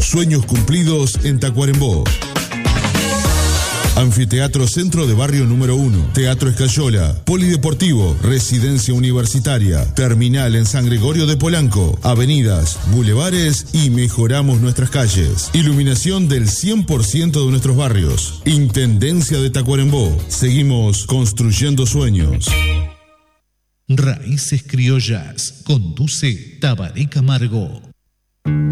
Sueños cumplidos en Tacuarembó. Anfiteatro Centro de Barrio número 1, Teatro Escayola, Polideportivo, Residencia Universitaria, Terminal en San Gregorio de Polanco, avenidas, bulevares y mejoramos nuestras calles. Iluminación del 100% de nuestros barrios. Intendencia de Tacuarembó. Seguimos construyendo sueños. Raíces Criollas. Conduce Tabaré Camargo.